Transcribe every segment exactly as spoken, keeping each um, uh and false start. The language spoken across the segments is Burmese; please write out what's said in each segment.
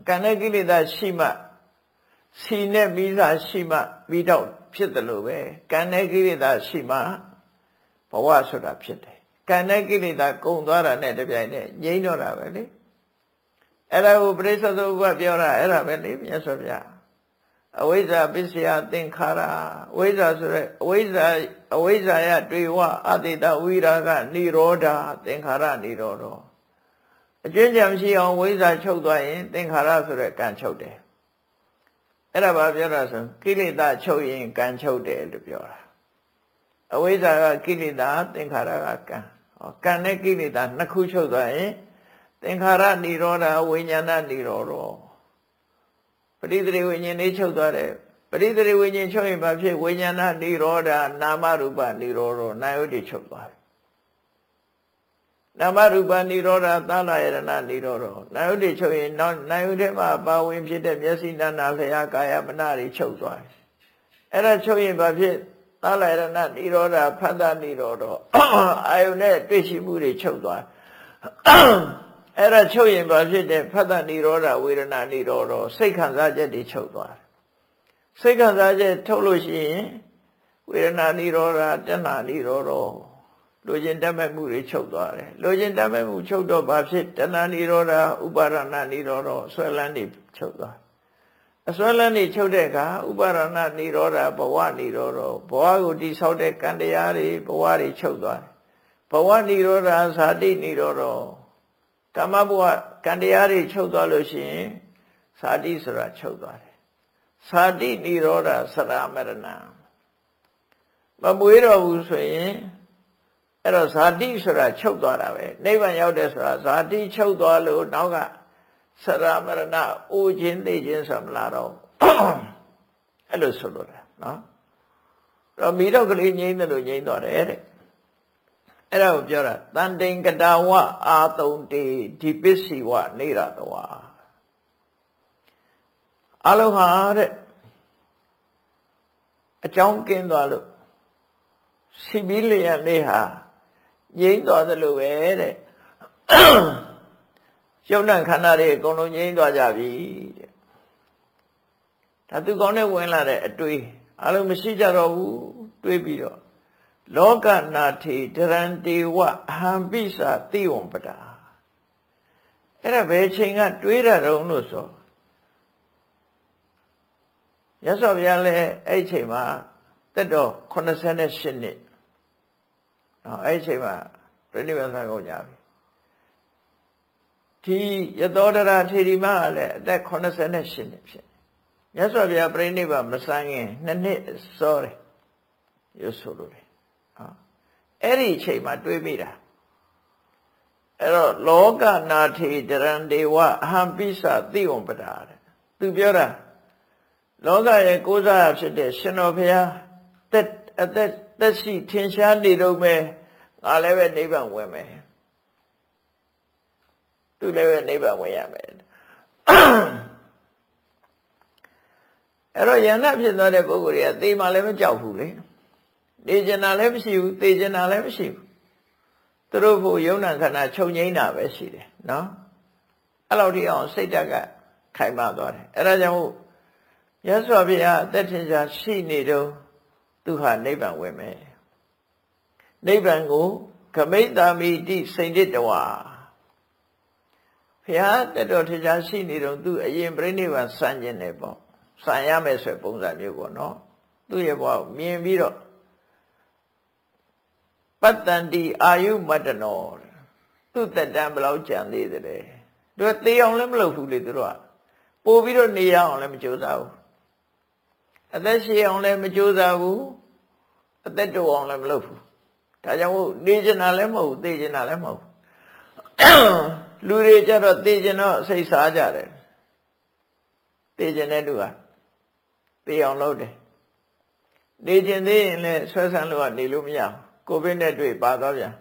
ကံနဲ့ကိလေသာရှိမှစီနဲ့ပြီးသားရှိမှပြီးတော့ဖြစ်တယ်လို့ပဲကံနဲ့ကိလေသာရှိမှဘဝဆိုတာဖြစ်တယ်ကံနဲ့ကိလေသာကုန်သွားတာနဲ့တပြိုင်နက်ငြိမ်းတော့တာပဲလေအဲ့ဒါကိုပရိစ္ဆေသုဘပြောတာအဲ့ဒါပဲလေမြတ်စွာဘုရားအဝိဇ္ဇာပစ္စယသင်္ခါရအဝိဇ္ဇာဆိုရဲအဝိဇ္ဇာအဝိဇ္ဇာယတွေ့ဝအတိတဝိရာဂနိရောဓသင်္ခါရနိရောဓအကျဉ်းချမ်းရှိအောင်ဝိဇ္ဇာချုပ်သွားရင်သင်္ခါရဆိုရဲကံချုပ်တယ်အဲ့ဒါဘာပြောတာဆိုကိလေသာချုပ်ရင်ကံချုပ်တယ်လို့ပြောတာအဝိဇ္ဇာကကိလေသာသင်္ခါရကကံဟောကံနဲ့ကိလေသာနှစ်ခုချုပ်သွားရင်သင်္ခါရနိရောဓဝိညာဏနိရောဓပရိသေဝိညာဉ်လေးချုပ်သွားတယ်ပရိသေဝိညာဉ်ချုပ်ရင်ဘာဖြစ်ဝိညာဏနိရောဓနာမရူပနိရောဓနာယုတ်တိချုပ်သွားတယ်နာမရူပနိရောဓသလယရဏနိရောဓနာယုတ်တိချုပ်ရင်နောက်နာယုတ်ထဲမှာပါဝင်ဖြစ်တဲ့မျက်စိနာနာလျှာကာယမနတွေချုပ်သွားတယ်အဲ့ဒါချုပ်ရင်ဘာဖြစ်သလယရဏနိရောဓဖတ်တာနိရောဓအာယုန်နဲ့တွေ့ရှိမှုတွေချုပ်သွားအဲ့ဒါချုပ်ရင်ဘာဖြစ်တဲ့ဖတ်တာနိရောဓဝေဒနာနိရောဓစိတ်ခံစားချက်တွေချုပ်သွားတယ်စိတ်ခံစားချက်ထုတ်လို့ရှိရင်ဝေဒနာနိရောဓတဏှာနိရောဓလိုချင်တတ်မဲ့မှုတွေချုပ်သွားတယ်လိုချင်တတ်မဲ့မှုချုပ်တော့ဘာဖြစ်တဏှာနိရောဓဥပါဒနာနိရောဓဆွဲလန်းနေချုပ်သွားအဆွဲလန်းနေချုပ်တဲ့အခါဥပါဒနာနိရောဓဘဝနိရောဓဘဝကိုတိဆောက်တဲ့ကံတရားတွေဘဝတွေချုပ်သွားတယ်ဘဝနိရောဓဇာတိနိရောဓကမ္မဘဝကံတရားတွေချုပ်သွားလို့ရှိရင်ဇာတိဆိုတာချုပ်သွားတယ်ဇာတိနိရောဓသရမရဏမမွေးတော့ဘူးဆိုရင်အဲ့တော့ဇာတိဆိုတာချုပ်သွားတာပဲနိဗ္ဗာန်ရောက်တယ်ဆိုတာဇာတိချုပ်သွားလို့နောက်ကသရမရဏအိုခြင်းသိခြင်းဆိုမလားတော့အဲ့လိုဆိုလို့တာနော်တော့မိတော့ကလေးငြိမ့်တယ်လို့ငြိမ့်သွားတယ်တဲ့အဲ့ဒါကိုပြောတာတန်တိန်ကတာဝအာတုံတေဒီပစ္စည်းဝနေရတဝါအလုံးဟာတဲ့အကြောင်းကင်းသွားလို့စီဘီလျံလေးဟာငြိမ့်သွားသလိုပဲတဲ့ရုပ်နဲ့ခန္ဓာတွေအကုန်လုံးငြိမ့်သွားကြပြီတဲ့ဒါသူကောင်းနဲ့ဝင်လာတဲ့အတွေးအလုံးမရှိကြတော့ဘူးတွေးပြီးတော့လောကနာထေတရံတေဝအဟံပိစာတိဝံပတာအဲ့ဒါဘယ်ချိန်ကတွေးရတော့လို့ဆိုရသော်ဗျာလဲအဲ့ချိန်မှာတက်တော့eighty-eightနှစ်နော်အဲ့ချိန်မှာပြိဋိဘံသံကုန်ကြပြီဒီယသောဒရာထေရီမကလည်းအသက်eighty-eightနှစ်ဖြစ်မြတ်စွာဘုရားပြိဋိဘံမစမ်းခင်နှစ်နှစ်စောတယ်ရွဆိုလို့တယ်ဟာအဲ့ဒီအချိန်မှာတွေးမိတာအဲ့တော့လောကနာထေတရံဒေဝအဟံပိစတိဝံပတာတဲ့သူပြောတာလောကရဲ့ကိုးစားဖြစ်တဲ့ရှင်တော်ဘုရားတက်အသက်သက်ရှိထင်ရှားနေတော့မယ်ငါလည်းပဲနိဗ္ဗာန်ဝင်မယ်သူလည်းပဲနိဗ္ဗာန်ဝင်ရမယ်အဲ့တော့ယန္တဖြစ်သွားတဲ့ပုဂ္ဂိုလ်တွေကသေမှလည်းမကြောက်ဘူးလေနေကျင်တာလည်းမရှိဘူးသေကျင်တာလည်းမရှိဘူးသူတို့ဖို့ယုံနာခန္ဓာချုပ်ငိမ့်တာပဲရှိတယ်နော်အဲ့လိုထိအောင်စိတ်ဓာတ်ကခိုင်မာသွားတယ်အဲ့ဒါကြောင့်မို့မြတ်စွာဘုရားအသက်ထင်ရှားရှိနေတော့သူဟာနိဗ္ဗာန်ဝင်မယ်နိဗ္ဗာန်ကိုဂမိတ္တာမိတိစိန္ဒိတဝါဘုရားတက်တော်ထင်ရှားရှိနေတော့သူအရင်ပြိဋိဘံစံကျင်တယ်ပေါ့စံရမယ်ဆိုပုံစံမျိုးပေါ့နော်သူ့ရဲ့ဘဝမြင်ပြီးတော့ပတ္တန္တိအာယုမတ္တနောသူ့တက်တန်းဘယ်လောက်ကြံသေးတယ်သူကသေအောင်လည်းမလုပ်ဘူးလေသူတို့ကပို့ပြီးတော့နေရအောင်လည်းမကြိုးစားဘူးအသက်ရှည်အောင်လည်းမကြိုးစားဘူးအသက်တိုးအောင်လည်းမလုပ်ဘူးဒါကြောင့်မို့နေကျင်တာလည်းမဟုတ်ဘူးသေကျင်တာလည်းမဟုတ်ဘူးလူတွေကြတော့သေကျင်တော့စိတ်စားကြတယ်သေကျင်တဲ့လူကသေအောင်လုပ်တယ်နေကျင်သေးရင်လည်းဆွဲဆန်းလို့ကနေလို့မရဘူးကိုဗစ်နဲ့တွေ့ပါသွားပြန်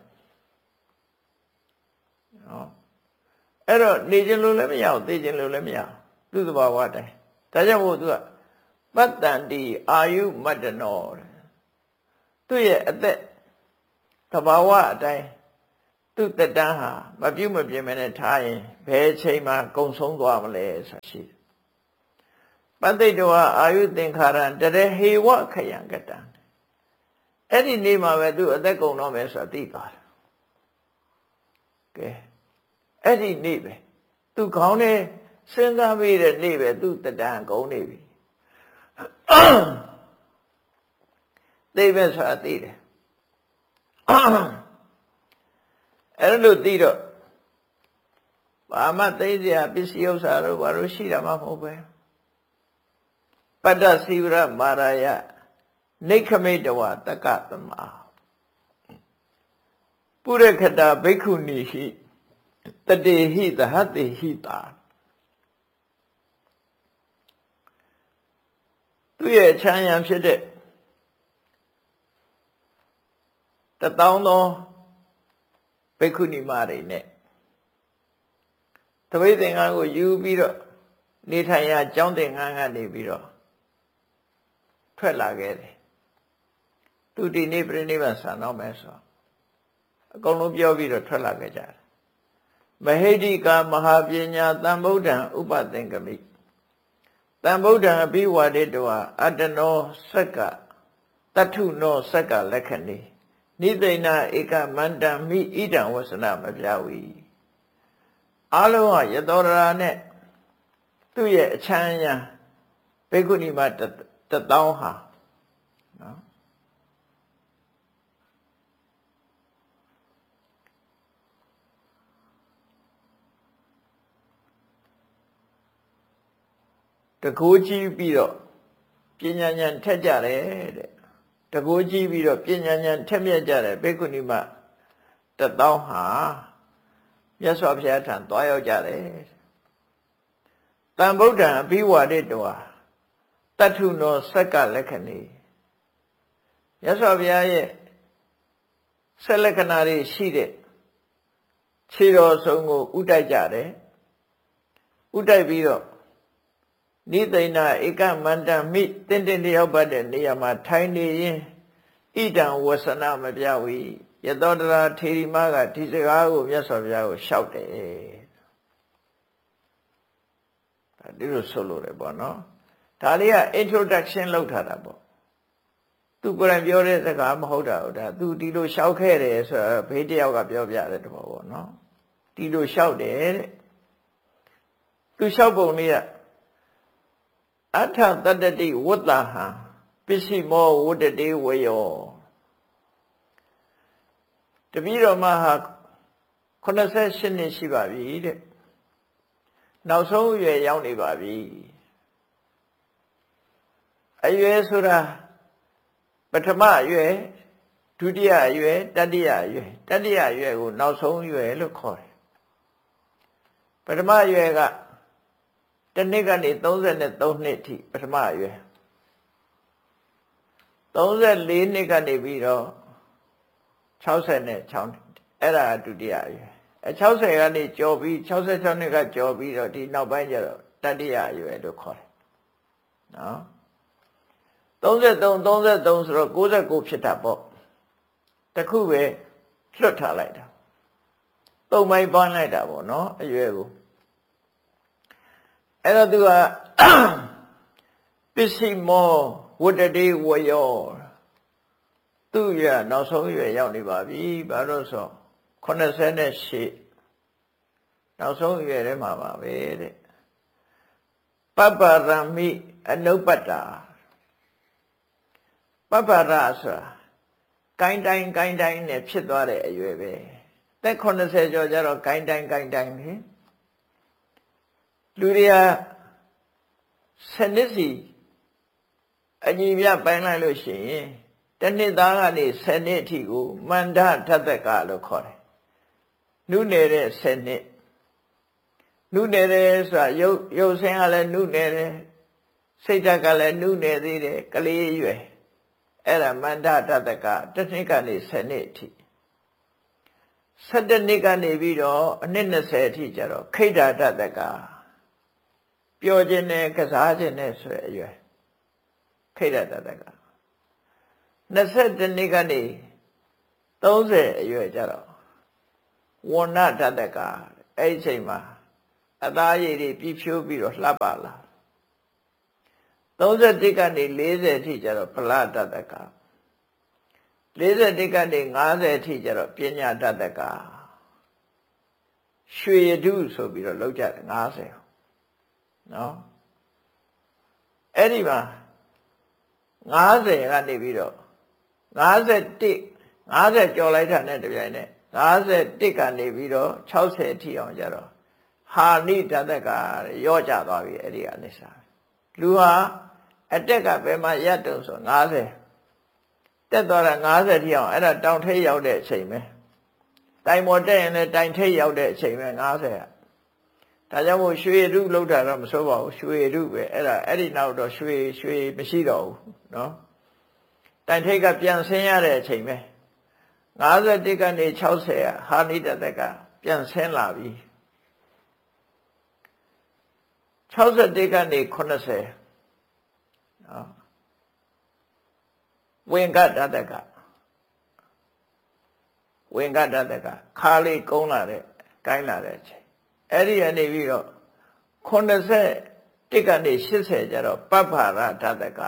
ဟောအဲ့တော့နေကျင်လို့လည်းမရဘူးသေကျင်လို့လည်းမရဘူးသူ့သဘာဝတိုင်းဒါကြောင့်မို့သူကပတ္တန္တိအာယုမတ္တနောသူ့ရဲ့အသက်သဘာဝအတိုင်းသူသူ့တက်တန်းဟာမပြုတ်မပြင်းမနဲ့ထားရင်ဘယ်အချိန်မှကုံဆုံးသွားမလဲဆိုတာရှိတယ်ပဋိတဝအာယုသင်္ခါရံတရဟေဝခယံကတံအဲ့ဒီနေ့မှာပဲသူအသက်ကုန်တော့မယ်ဆိုတာသိသွားတယ်ကဲအဲ့ဒီနေ့ပဲသူခေါင်းထဲစဉ်းစားမိတဲ့နေ့ပဲသူတက်တန်းကုန်နေပြီသိပဲဆိုတာသိတယ်အဲ့လိုသိတော့ဘာမှသိစရာပစ္စည်းဥစ္စာတို့ဘာလို့ရှိတာမှမဟုတ်ပဲပတ္တစီဝရမာရယနိခမိတဝတက္ကသမပုရခတာဘိက္ခုနီဟိတတေဟိသဟတေဟိတာသူရဲ့ချမ်းရံဖြစ်တဲ့တသောင်းသောဘိက္ခုနီမတွေနဲ့သပိတ်သင်္ကန်းကိုယူပြီးတော့နေထိုင်ရာကျောင်းသင်္ကန်းကနေပြီးတော့ထွက်လာခဲ့တယ်သူဒီနေ့ပြိဋိဘံဆံတော့မယ်ဆိုအကုန်လုံးပြောပြီးတော့ထွက်လာခဲ့ကြတယ်မဟိတိကာမဟာပညာတံဗုဒ္ဓံဥပသင်္ကမိတံဗုဒ္ဓံအဘိဝါဒိတောအတ္တနောစက္ကတထုနောစက္ကလက္ခဏိနိသိဏဧကမန္တံမိဣဒံဝဆနမပြဝီအလုံးဟာယသောရာနဲ့သူ့ရဲ့အချမ်းရံဘိက္ခုနီမတသောင်းဟာနော်တကိုးကြည့်ပြီးတော့ပညာဉာဏ်ထက်ကြတယ်တဲ့တကိုးကြည့်ပြီးတော့ပညာဉာဏ်ထက်မြက်ကြတယ်ဘိက္ခုနီမတသောင်းဟာမြတ်စွာဘုရားထံသွားရောက်ကြတယ်တံဗုဒ္ဓံအဘိဝါဒိတောတထုနောစက္ကလက္ခဏိမြတ်စွာဘုရားရဲ့ဆက်လက္ခဏာတွေရှိတဲ့ခြေတော်ဆုံးကိုဥတိုက်ကြတယ်ဥတိုက်ပြီးတော့နိသိဏဧကမန္တမိတင်းတင်းလျောက်ပတ်တဲ့နေရာမှာထိုင်နေရင်ဣဒံဝဆနမပြဝီယသောတရာထေရီမကဒီစကားကိုမြတ်စွာဘုရားကိုလျှောက်တယ်ဒါဒီလိုဆိုလို့ရပေါ့နော်ဒါလေးက introduction လောက်ထားတာပေါ့သူကိုယ်တိုင်ပြောတဲ့စကားမဟုတ်တာဟုတ်ဒါသူဒီလိုလျှောက်ခဲ့တယ်ဆိုတော့ဘေးတယောက်ကပြောပြတဲ့တဘောပေါ့နော်ဒီလိုလျှောက်တယ်တဲ့သူလျှောက်ပုံလေးကအထတတ္တိဝတ္တဟံပစ္စည်းမောဝတ္တတေဝယောတပည့်တော်မဟာခုနှစ်ဆယ့်ရှစ်နှစ်ရှိပါပြီတဲ့နောက်ဆုံးအရွယ်ရောက်နေပါပြီအရွယ်ဆိုတာပထမအရွယ်ဒုတိယအရွယ်တတိယအရွယ်တတိယအရွယ်ကိုနောက်ဆုံးအရွယ်လို့ခေါ်တယ်ပထမအရွယ်ကတနှစ်ကနေသုံးဆယ်သုံးနှစ်ထိပထမအရွယ်သုံးဆယ်လေးနှစ်ကနေပြီးတော့၆၆နှစ်အဲ့ဒါဒုတိယအရွယ်အဲ၆၀ကနေကျော်ပြီး၆၆နှစ်ကကျော်ပြီးတော့ဒီနောက်ပိုင်းကျတော့တတိယအရွယ်လို့ခေါ်တယ်နော်သုံးသုံး သုံးသုံးဆိုတော့၉၉ဖြစ်တာပေါ့တခုပဲလွတ်ထားလိုက်တာသုံးပိုင်းပန်းလိုက်တာပေါ့နော်အရွယ်ကိုအဲ့တော့သူကပစ္စည်းမောဝတ္တတေဝယောသူရနောက်ဆုံးရွယ်ရောက်နေပါပြီဘာလို့ဆိုခုနှစ်ဆယ်ရှစ်နောက်ဆုံးရွယ်ထဲမှာပါပဲတဲ့ပပ္ပရမိအနုပ္ပတ္တာပပ္ပရဆိုတာကိုင်းတိုင်းကိုင်းတိုင်းနဲ့ဖြစ်သွားတဲ့အရွယ်ပဲသက်ခုနှစ်ဆယ်ကျော်ကျတော့ကိုင်းတိုင်းကိုင်းတိုင်းလေလူတွေကစနစ်စီအညီမြပိုင်းလိုက်လို့ရှိရင်တနှစ်သားကနေဆယ်နှစ်အထိကိုမန္တထသက်ကလို့ခေါ်တယ်နုနယ်ဆယ်နှစ်နုနယ်တယ်ဆိုတာရုပ်ရုပ်ဆင်းကလည်းနုနယ်တယ်စိတ်ဓာတ်ကလည်းနုနယ်သေးတယ်ကလေးရွယ်အဲ့ဒါမန္တထသက်ကတနှစ်ကနေဆယ်နှစ်အထိဆယ်တနှစ်ကနေပြီးတော့အနှစ်နှစ်ဆယ်အထိကျတော့ခိဋ္ဌထသက်ကပျော်ခြင်းနဲ့ကစားခြင်းနဲ့ဆိုတဲ့အရွယ်ခိဋ္ဌထသက်ကနှစ်ဆယ်နှစ်ကနေသုံးဆယ်အရွယ်ကျတော့ဝဏ္ဏဓာတကအဲ့ဒီအချိန်မှာအသားရည်တွေပြည့်ဖြိုးပြီးတော့လှပလာသုံးဆယ့်တစ်ကနေလေးဆယ်အထိကျတော့ဖလားဓာတကလေးဆယ်တစ်ကနေငါးဆယ်အထိကျတော့ပညာဓာတကရွှေရတုဆိုပြီးတော့လောက်ကြတယ်ငါးဆယ်နော်အဲ့ဒီမှာငါးဆယ်ကနေပြီးတော့ငါးဆယ့်တစ်ငါးဆယ်ကျော်လိုက်တာနဲ့တပြိုင်နက်ငါးဆယ့်တစ်ကနေပြီးတော့ခြောက်ဆယ်အထိအောင်ကြတော့ဟာနိဓာတကရော့ကျသွားပြီအဲ့ဒီအနေစားလူဟာအတက်ကဘယ်မှာရတ်တုံဆိုငါးဆယ်တက်သွားတာငါးဆယ်ထိအောင်အဲ့ဒါတောင်ထိပ်ရောက်တဲ့အချိန်ပဲတိုင်ပေါ်တက်ရင်လည်းတိုင်ထိပ်ရောက်တဲ့အချိန်ပဲငါးဆယ်ကဒါကြောင့်မို့ရွှေရုလောက်တာတော့မဆိုးပါဘူးရွှေရုပဲအဲ့ဒါအဲ့ဒီနောက်တော့ရွှေရွှေမရှိတော့ဘူးနော်တိုင်ထိပ်ကပြန်ဆင်းရတဲ့အချိန်ပဲငါးဆယ်တစ်ကနေခြောက်ဆယ်ကဟာနိဓာတကပြန်ဆင်းလာပြီခြောက်ဆယ်တစ်ကနေခုနှစ်ဆယ်နော်ဝင်္ဂဓာတကဝင်္ဂဓာတကခါလေးကုန်းလာတဲ့ကိုင်းလာတဲ့အချိန်အဲ့ဒီကနေပြီးတော့ခုနှစ်ဆယ်တစ်ကနေရှစ်ဆယ်ကျတော့ပပ္ပရဓာတက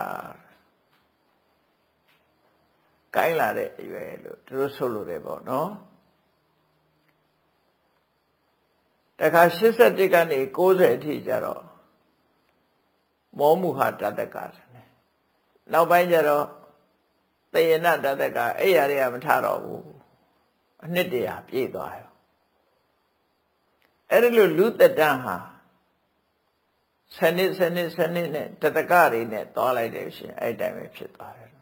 ကိုင်းလာတဲ့အရွယ်လို့သူတို့ဆိုလိုတယ်ပေါ့နော်တခါရှစ်ဆယ်တစ်ကနေကိုးဆယ်အထိကျတော့မောမှုဟာဓာတကတယ်နောက်ပိုင်းကျတော့သေယနာဓာတကအဲ့ရတွေကမထတော့ဘူးအနှစ်တရာပြည့်သွားရောအဲ့ဒီလိုလူသက်တမ်းဟာစနစ်စနစ်စနစ်နဲ့ဓာတကတွေနဲ့သွားလိုက်တယ်ရှင်အဲ့တိုင်းပဲဖြစ်သွားတယ်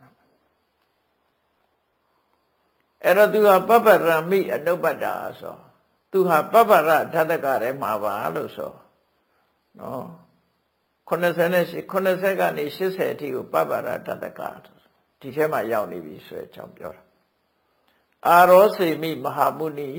အဲ့တော့သူဟာပပ္ပရမိအနုပ္ပတ္တာဆိုသူဟာပပ္ပရဓာတကထဲမှာပါလို့ဆိုနော်ခုနှစ်ဆယ်နဲ့ခုနှစ်ဆယ်ကနေရှစ်ဆယ်အထိကိုပပ္ပရဓာတကဒီထဲမှာရောက်နေပြီဆိုတဲ့အကြောင်းပြောတာအာရောစေမိမဟာမုနိ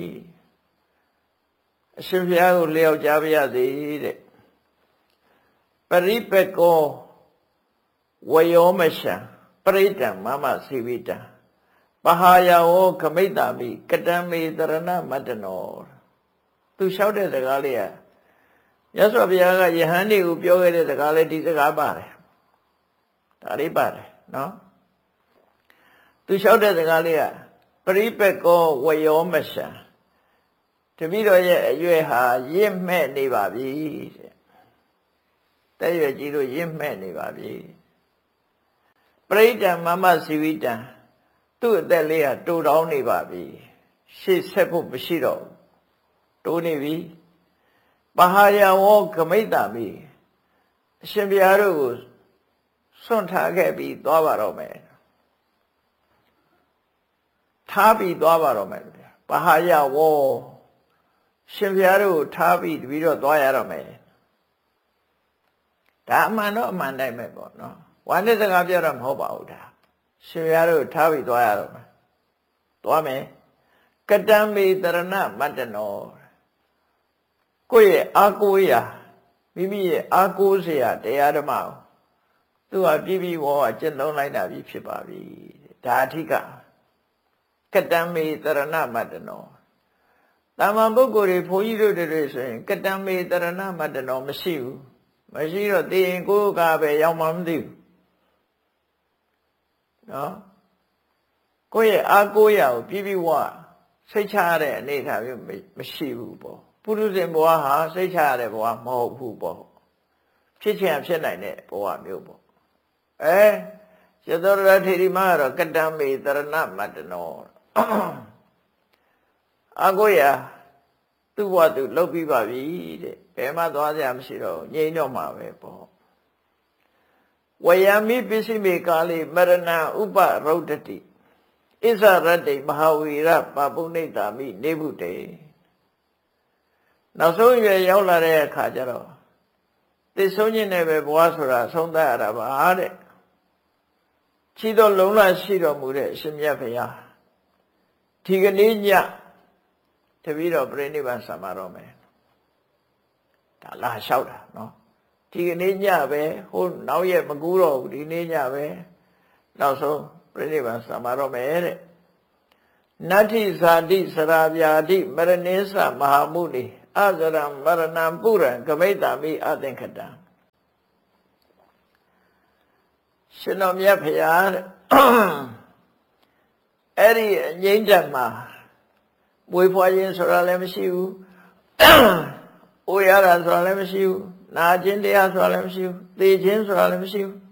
အရှင်ဘုရားကိုလျောက်ကြပါရစေတဲ့ပရိပကောဝယောမရှံပရိတံမမစေဝိတံပဟာယဝောခမိတ္တာမိကတံမေတရဏမတ္တနောသူလျှောက်တဲ့စကားလေးကမြတ်စွာဘုရားကယဟန်တွေကိုပြောခဲ့တဲ့စကားလေးဒီစကားပါတယ်ဒါလေးပါတယ်နော်သူလျှောက်တဲ့စကားလေးကပရိပကောဝယောမရှံတပည့်တော်ရဲ့အရွယ်ဟာရင့်မဲ့နေပါပြီတဲ့တဲ့ရွယ်ကြီးတို့ရင့်မဲ့နေပါပြီပရိဒံမမစီဝိတံသူ့အသက်လေးကတိုးတောင်းနေပါပြီရှေ့ဆက်ဖို့မရှိတော့ဘူးတိုးနေပြီပဟာယဝောခမိတ္တာမိအရှင်ဘုရားတို့ကိုစွန့်ထားခဲ့ပြီးသွားပါတော့မယ်ထားပြီးသွားပါတော့မယ်ဗျာပဟာယဝောရှင်ဘုရားတို့ကိုထားပြီးတပြီးတော့သွားရတော့မယ်ဒါအမှန်တော့အမှန်တိုင်းပဲပေါ့နော်ဝါနဲ့စကားပြောတော့မဟုတ်ပါဘူးဒါရှင်ဘုရားတို့ထားပြီးသွားရတော့မယ်သွားမယ်ကတံမေတရဏမတ္တနောကိုယ့်ရဲ့အာကိုရာမိမိရဲ့အာကိုစရာတရားဓမ္မကိုသူဟာပြည့်ပြည့်ဝဝကျင့်သုံးလိုက်တာပြီးဖြစ်ပါပြီဒါအထိကကတံမေတရဏမတ္တနောတာမန်ပုဂ္ဂိုလ်တွေဘုန်းကြီးတို့တွေဆိုရင်ကတံမေတရဏမတ္တနောမရှိဘူးမရှိတော့သိရင်ကိုယ်ကပဲရောက်မှမသိဘူးနော်ကိုယ့်ရဲ့အာကိုရာကိုပြည့်ပြည့်ဝစိတ်ချရတဲ့အနေအထားမျိုးမရှိဘူးပေါ့ပုရုဇဉ်ဘဝဟာစိတ်ချရတဲ့ဘဝမဟုတ်ဘူးပေါ့ဖြစ်ချင်ဖြစ်နိုင်တဲ့ဘဝမျိုးပေါ့အဲရသောရထေရီမကတော့ကတံမေတရဏမတ္တနောအာကိုရာသူ့ဘဝသူလှုပ်ပြီးပါပြီတဲ့ဘယ်မှသွားစရာမရှိတော့ငြိမ်းတော့မှာပဲပေါ့ဝယမိပစ္စည်းမေကာလိမရဏဥပရုဒ္ဒတိဣဇရတ္တိမဟာဝီရပပုနိတာမိနေဗုတေနောက်ဆုံးရွယ်ရောက်လာတဲ့အခါကျတော့သိဆုံးခြင်းနဲ့ပဲဘဝဆိုတာဆုံးသတ်ရတာပါတဲ့ချီတော်လုံးလာရှိတော်မူတဲ့အရှင်မြတ်ဘုရားဒီကနေ့ညတပည့်တော်ပြိဋိဘံဆံပါတော့မယ်ဒါလာလျှောက်တာနော်ဒီကနေ့ညပဲဟိုနောက်ရက်မကူးတော့ဘူးဒီနေ့ညပဲနောက်ဆုံးပြိဋိဘံဆံပါတော့မယ်တဲ့နတ္ထိဇာတိစရာဗျာတိမရဏိသမဟာမုနိအဇရံမရဏံပုရံကမိတ္တမိအသင်္ခတံရှင်တော်မြတ်ဖရာအဲ့ဒီအငြိမ့်တက်မှာမွေးဖွားခြင်းဆိုတာလည်းမရှိဘူး။အိုရတာဆိုတာလည်းမရှိဘူး။နာခြင်းတရားဆိုတာလည်းမရှိဘူး။သိခြင်းဆိုတာလည်းမရှိဘူး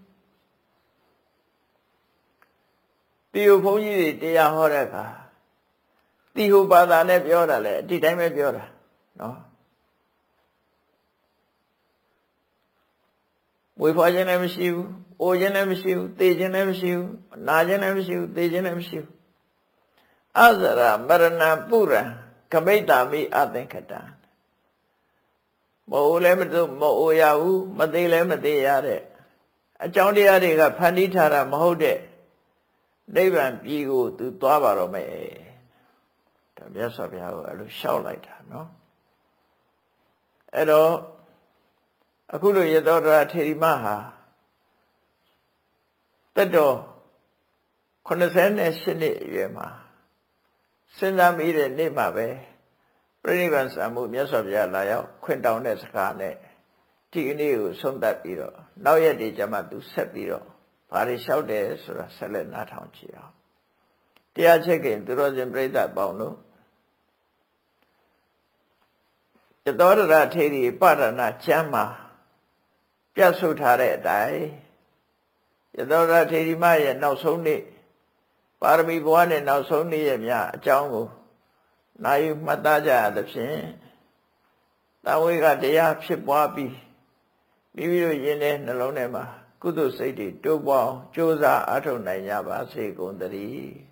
။ဒီဘုန်းကြီးတွေတရားဟောတဲ့အခါတိဟုပါဒာနဲ့ပြောတာလေဒီတိုင်းပဲပြောတာနော်။မွေးဖွားခြင်းလည်းမရှိဘူး။အိုခြင်းလည်းမရှိဘူး။သိခြင်းလည်းမရှိဘူး။နာခြင်းလည်းမရှိဘူး။သိခြင်းလည်းမရှိဘူး။အဇရမရဏပုရံကမိတ္တမိအသင်္ခတံမအိုလည်းမသိမအိုရဘူးမသိလည်းမသိရတဲ့အကြောင်းတရားတွေကဖန်တီးထားတာမဟုတ်တဲ့နိဗ္ဗာန်ပြည်ကိုသူသွားပါတော့မယ်ဒါမြတ်စွာဘုရားကအဲ့လိုလျှောက်လိုက်တာနော်အဲ့တော့အခုလိုရသောတရထေရီမဟာတက်တော်ခုနှစ်ဆယ်နဲ့ရှစ်နှစ်အရွယ်မှာစဉ်းစားမိတဲ့နေ့မှာပဲပြိဋိဘံစံမှုမြတ်စွာဘုရားလာရောက်ခွင့်တောင်းတဲ့စကားနဲ့ဒီကနေ့ကိုဆုံးသက်ပြီးတော့နောက်ရက်တွေကျမှသူဆက်ပြီးတော့ဘာတွေလျှောက်တယ်ဆိုတာဆက်လက်နားထောင်ကြည့်အောင်တရားချက်ခင်သူတော်စင်ပြိဋ္ဌပေါင်းတို့ယသောတရထေရီပရဏကျမ်းမှာပြတ်ဆုတ်ထားတဲ့အတိုင်းယသောတရထေရီမရဲ့နောက်ဆုံးနေ့ပါရမီဘဝနဲ့နောက်ဆုံးနေ့ရဲ့များအကြောင်းကိုနာယူမှတ်သားကြရသဖြင့်တဝေကတရားဖြစ်ပွားပြီးမိမိတို့ယင်တဲ့နှလုံးထဲမှာကုသိုလ်စိတ်တွေတိုးပွားအောင်ကြိုးစားအားထုတ်နိုင်ကြပါစေကုန်သတည်း